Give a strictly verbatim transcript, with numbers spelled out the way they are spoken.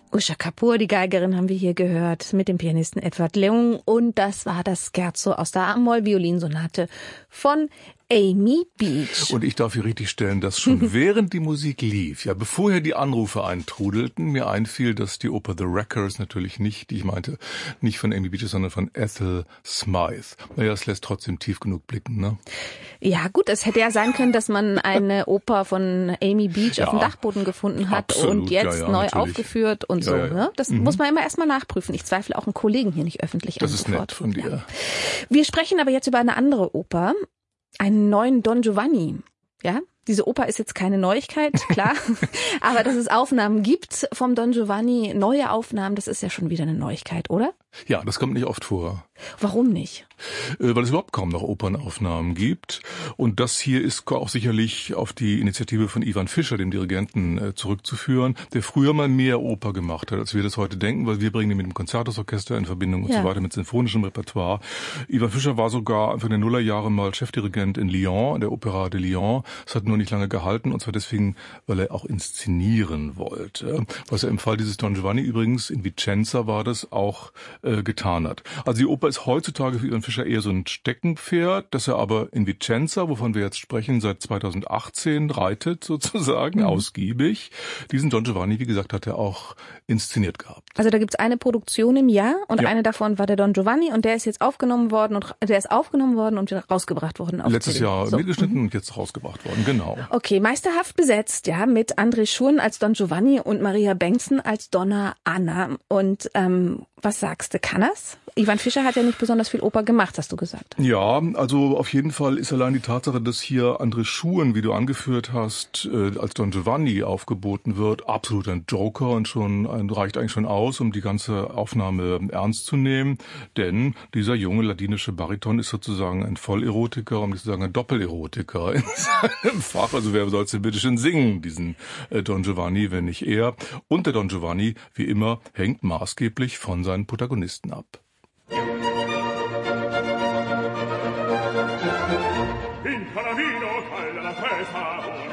Usha Kapoor, die Geigerin, haben wir hier gehört, mit dem Pianisten Edward Leung. Und das war das Scherzo aus der A-Moll-Violinsonate von Amy Beach. Und ich darf hier richtig stellen, dass schon während die Musik lief, ja, bevor ja die Anrufe eintrudelten, mir einfiel, dass die Oper The Wreckers natürlich nicht, die ich meinte, nicht von Amy Beach ist, sondern von Ethel Smythe. Naja, es lässt trotzdem tief genug blicken, ne? Ja gut, es hätte ja sein können, dass man eine Oper von Amy Beach ja, auf dem Dachboden gefunden hat absolut, und jetzt ja, ja, neu natürlich. aufgeführt und ja, so. Ja, ja. Ne? Das mhm. muss man immer erstmal nachprüfen. Ich zweifle auch einen Kollegen hier nicht öffentlich an. Das ist nett von dir. Ja. Wir sprechen aber jetzt über eine andere Oper, einen neuen Don Giovanni. Ja, diese Oper ist jetzt keine Neuigkeit, klar, aber dass es Aufnahmen gibt vom Don Giovanni, neue Aufnahmen, das ist ja schon wieder eine Neuigkeit, oder? Ja, das kommt nicht oft vor. Warum nicht? Äh, weil es überhaupt kaum noch Opernaufnahmen gibt. Und das hier ist auch sicherlich auf die Initiative von Ivan Fischer, dem Dirigenten, äh, zurückzuführen, der früher mal mehr Oper gemacht hat, als wir das heute denken, weil wir bringen ihn mit dem Konzerthausorchester in Verbindung und ja. so weiter, mit sinfonischem Repertoire. Ivan Fischer war sogar Anfang der Nullerjahre mal Chefdirigent in Lyon, in der Opéra de Lyon. Es hat nur nicht lange gehalten, und zwar deswegen, weil er auch inszenieren wollte. Was er im Fall dieses Don Giovanni übrigens, in Vicenza war das, auch äh, getan hat. Also die Oper ist heutzutage für Ivan Fischer eher so ein Steckenpferd, das er aber in Vicenza, wovon wir jetzt sprechen, seit zweitausendachtzehn reitet sozusagen, mhm. ausgiebig. Diesen Don Giovanni, wie gesagt, hat er auch inszeniert gehabt. Also da gibt's eine Produktion im Jahr und ja. eine davon war der Don Giovanni und der ist jetzt aufgenommen worden und der ist aufgenommen worden und wieder rausgebracht worden. Auf Letztes C D. Jahr so. mitgeschnitten mhm. und jetzt rausgebracht worden, genau. Okay, meisterhaft besetzt, ja, mit André Schurn als Don Giovanni und Maria Bengtson als Donna Anna. Und ähm, was sagst du, kann er's? Ivan Fischer hat ja nicht besonders viel Oper gemacht, hast du gesagt. Ja, also auf jeden Fall ist allein die Tatsache, dass hier André Schurn, wie du angeführt hast, äh, als Don Giovanni aufgeboten wird, absolut ein Joker und schon ein, reicht eigentlich schon aus, um die ganze Aufnahme ernst zu nehmen. Denn dieser junge ladinische Bariton ist sozusagen ein Vollerotiker, um nicht zu sagen ein Doppelerotiker in seinem Fach. Also wer soll es denn bitte schön singen, diesen äh, Don Giovanni, wenn nicht er? Und der Don Giovanni, wie immer, hängt maßgeblich von seinen Protagonisten ab. In Paladino, calla la testa